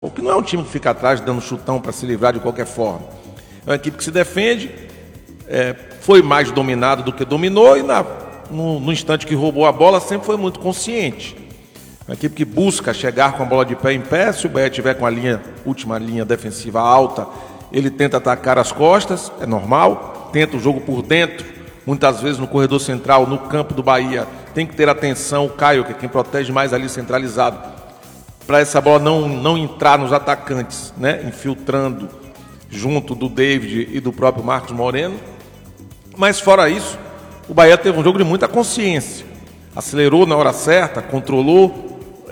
Porque não é um time que fica atrás dando chutão para se livrar de qualquer forma. É uma equipe que se defende, foi mais dominado do que dominou e no instante que roubou a bola sempre foi muito consciente. É uma equipe que busca chegar com a bola de pé em pé. Se o Bahia tiver com a última linha defensiva alta, ele tenta atacar as costas, é normal, tenta o jogo por dentro, muitas vezes no corredor central, no campo do Bahia, tem que ter atenção, o Caio, que é quem protege mais ali centralizado, para essa bola não entrar nos atacantes, né? Infiltrando junto do David e do próprio Marcos Moreno. Mas fora isso, o Bahia teve um jogo de muita consciência, acelerou na hora certa, controlou,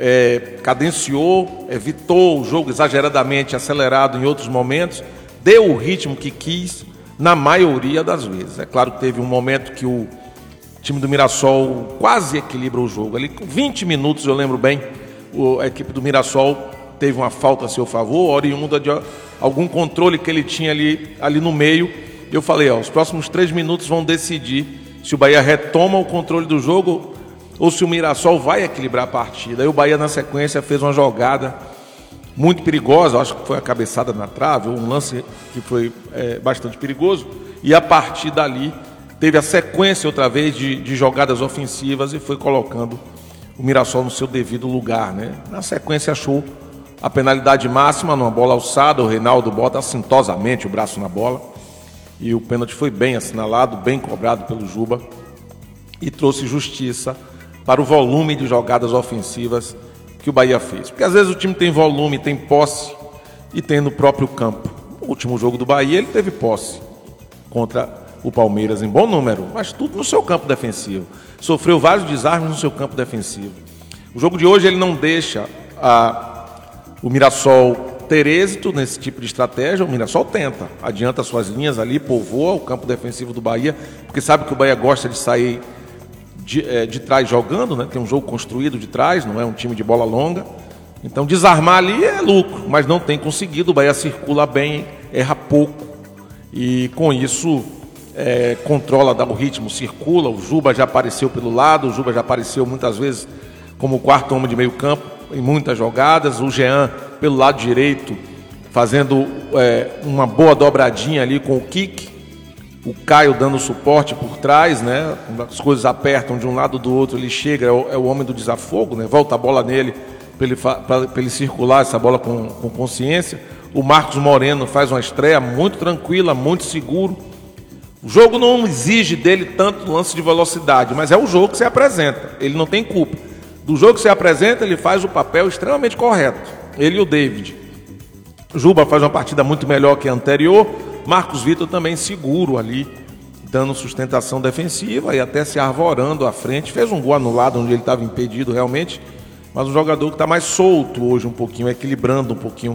cadenciou, evitou o jogo exageradamente acelerado em outros momentos, deu o ritmo que quis na maioria das vezes. É claro que teve um momento que o time do Mirassol quase equilibra o jogo. Ali com 20 minutos, eu lembro bem, a equipe do Mirassol teve uma falta a seu favor, oriunda de algum controle que ele tinha ali no meio. Eu falei, os próximos 3 minutos vão decidir se o Bahia retoma o controle do jogo ou se o Mirassol vai equilibrar a partida. Aí o Bahia, na sequência, fez uma jogada muito perigosa, acho que foi a cabeçada na trave, um lance que foi bastante perigoso, e a partir dali teve a sequência outra vez de jogadas ofensivas e foi colocando o Mirassol no seu devido lugar, né? Na sequência achou a penalidade máxima numa bola alçada, o Reinaldo bota assintosamente o braço na bola e o pênalti foi bem assinalado, bem cobrado pelo Juba e trouxe justiça para o volume de jogadas ofensivas que o Bahia fez. Porque às vezes o time tem volume, tem posse e tem no próprio campo. O último jogo do Bahia ele teve posse contra o Palmeiras em bom número, mas tudo no seu campo defensivo. Sofreu vários desarmes no seu campo defensivo. O jogo de hoje ele não deixa o Mirassol ter êxito nesse tipo de estratégia. O Mirassol tenta, adianta suas linhas ali, povoa o campo defensivo do Bahia, porque sabe que o Bahia gosta de sair de trás jogando, né? Tem um jogo construído de trás, não é um time de bola longa. Então desarmar ali é lucro, mas não tem conseguido. O Bahia circula bem, erra pouco e com isso controla, dá o ritmo, circula. O Juba já apareceu pelo lado, o Juba já apareceu muitas vezes como o quarto homem de meio campo em muitas jogadas. O Jean pelo lado direito fazendo uma boa dobradinha ali com o Kik. O Caio dando suporte por trás, né? As coisas apertam de um lado ou do outro, ele chega, é o homem do desafogo, né? Volta a bola nele para ele circular essa bola com consciência. O Marcos Moreno faz uma estreia muito tranquila, muito seguro. O jogo não exige dele tanto lance de velocidade, mas é o jogo que se apresenta, ele não tem culpa. Do jogo que se apresenta, ele faz o papel extremamente correto, ele e o David. Juba faz uma partida muito melhor que a anterior. Marcos Vitor também seguro ali, dando sustentação defensiva e até se arvorando à frente. Fez um gol anulado onde ele estava impedido realmente, mas um jogador que está mais solto hoje um pouquinho, equilibrando um pouquinho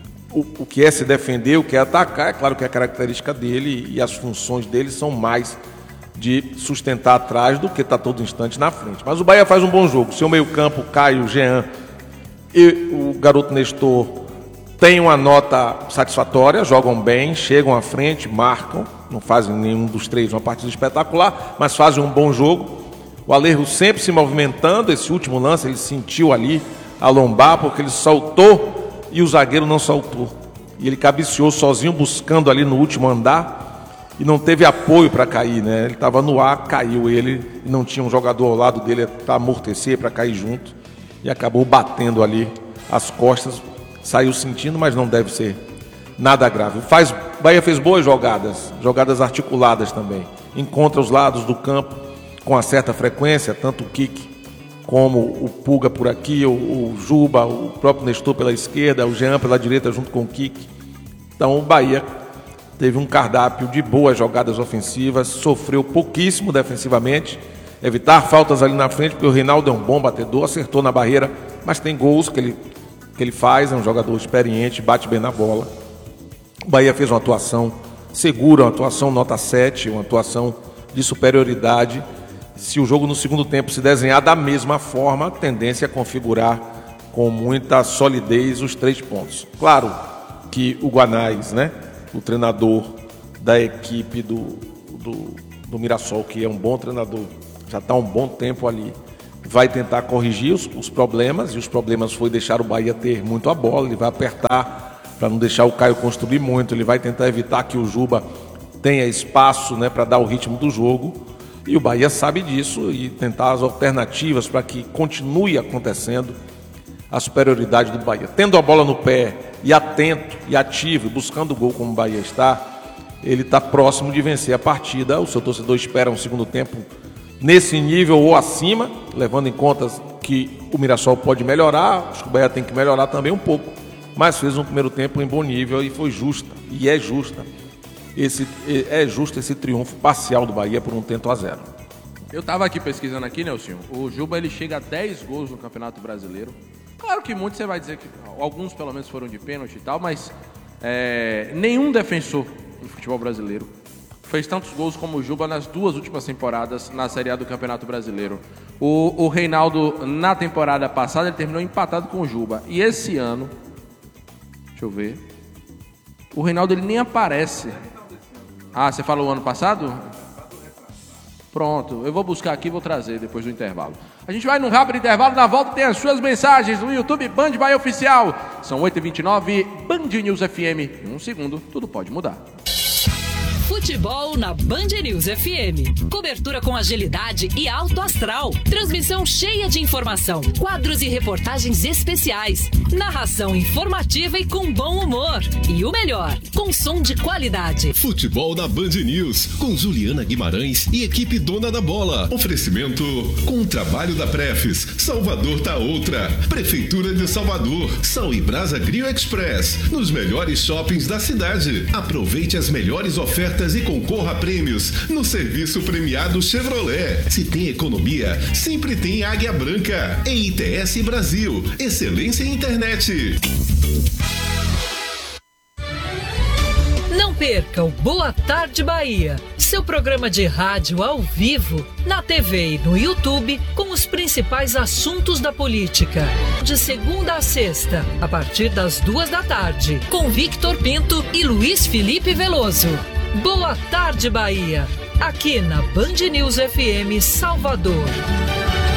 o que é se defender, o que é atacar. É claro que a característica dele e as funções dele são mais de sustentar atrás do que estar todo instante na frente. Mas o Bahia faz um bom jogo. Seu meio campo, Caio, Jean e o garoto Nestor tem uma nota satisfatória, jogam bem, chegam à frente, marcam, não fazem nenhum dos três uma partida espetacular, mas fazem um bom jogo. O Alejo sempre se movimentando, esse último lance ele sentiu ali a lombar, porque ele saltou e o zagueiro não saltou. E ele cabeceou sozinho, buscando ali no último andar e não teve apoio para cair, né? Ele estava no ar, caiu ele e não tinha um jogador ao lado dele para amortecer, para cair junto e acabou batendo ali as costas. Saiu sentindo, mas não deve ser nada grave. Bahia fez boas jogadas articuladas também. Encontra os lados do campo com uma certa frequência, tanto o Kik como o Pulga por aqui, o Juba, o próprio Nestor pela esquerda, o Jean pela direita junto com o Kik. Então o Bahia teve um cardápio de boas jogadas ofensivas, sofreu pouquíssimo defensivamente, evitar faltas ali na frente, porque o Reinaldo é um bom batedor, acertou na barreira, mas tem gols que ele faz, é um jogador experiente, bate bem na bola. O Bahia fez uma atuação segura, uma atuação nota 7, uma atuação de superioridade. Se o jogo no segundo tempo se desenhar da mesma forma, a tendência é configurar com muita solidez os 3 pontos. Claro que o Guanais, né, o treinador da equipe do Mirassol, que é um bom treinador, já está há um bom tempo ali, vai tentar corrigir os problemas, e os problemas foi deixar o Bahia ter muito a bola, ele vai apertar para não deixar o Caio construir muito, ele vai tentar evitar que o Juba tenha espaço, né, para dar o ritmo do jogo, e o Bahia sabe disso, e tentar as alternativas para que continue acontecendo a superioridade do Bahia. Tendo a bola no pé, e atento, e ativo, buscando o gol como o Bahia está, ele está próximo de vencer a partida. O seu torcedor espera um segundo tempo nesse nível ou acima, levando em conta que o Mirassol pode melhorar, acho que o Bahia tem que melhorar também um pouco, mas fez um primeiro tempo em bom nível e foi justa, e é justa. É justo esse triunfo parcial do Bahia por 1-0. Eu estava aqui pesquisando aqui, Nelson. O Juba ele chega a 10 gols no Campeonato Brasileiro. Claro que muitos você vai dizer que alguns pelo menos foram de pênalti e tal, mas nenhum defensor do futebol brasileiro fez tantos gols como o Juba nas 2 últimas temporadas na Série A do Campeonato Brasileiro. O Reinaldo, na temporada passada, ele terminou empatado com o Juba. E esse ano, deixa eu ver, o Reinaldo ele nem aparece. Ah, você falou o ano passado? Pronto, eu vou buscar aqui e vou trazer depois do intervalo. A gente vai num rápido intervalo, na volta tem as suas mensagens no YouTube Band Bahia Oficial. São 8h29, Band News FM. Em um segundo, tudo pode mudar. Futebol na Band News FM. Cobertura com agilidade e alto astral. Transmissão cheia de informação. Quadros e reportagens especiais. Narração informativa e com bom humor. E o melhor, com som de qualidade. Futebol na Band News, com Juliana Guimarães e equipe dona da bola. Oferecimento com o trabalho da Prefis. Salvador tá outra. Prefeitura de Salvador. Sal e Brasa Grill Express. Nos melhores shoppings da cidade. Aproveite as melhores ofertas e concorra a prêmios no serviço premiado Chevrolet. Se tem economia, sempre tem Águia Branca. EITS Brasil, excelência em internet. Não perca o Boa Tarde Bahia, seu programa de rádio ao vivo, na TV e no YouTube, com os principais assuntos da política. De segunda a sexta, a partir das 14h, com Victor Pinto e Luiz Felipe Veloso. Boa Tarde Bahia, aqui na Band News FM Salvador.